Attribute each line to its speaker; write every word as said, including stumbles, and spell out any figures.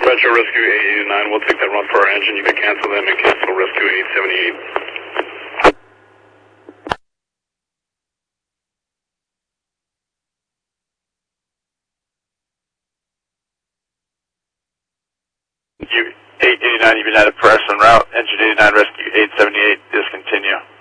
Speaker 1: Retro Rescue eight eighty-nine, we'll take that run for our engine. You can cancel them and cancel Rescue eight seventy-eight.
Speaker 2: eight eighty-nine, you've been added press en route. Engine eighty-nine, Rescue eight seventy-eight, discontinue.